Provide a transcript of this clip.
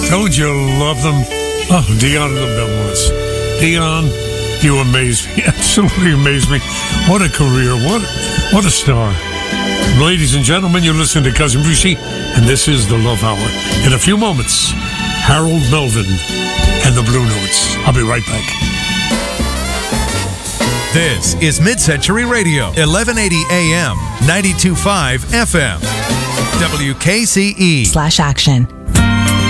Don't you love them? Oh, Dion and the Belmonts. Dion, you amaze me. Absolutely amaze me. What a career. What a star. Ladies and gentlemen, you're listening to Cousin Brucey, and this is the Love Hour. In a few moments, Harold Melvin and the Blue Notes. I'll be right back. This is Mid-Century Radio, 1180 AM, 92.5 FM. WKCE. /action.